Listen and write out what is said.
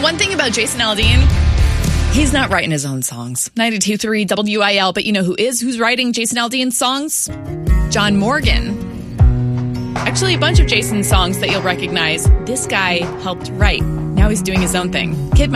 one thing about Jason Aldean, he's not writing his own songs. 92.3 WIL, but you know who's writing Jason Aldean's songs? John Morgan. Actually, a bunch of Jason's songs that you'll recognize, this guy helped write. Now he's doing his own thing. Kid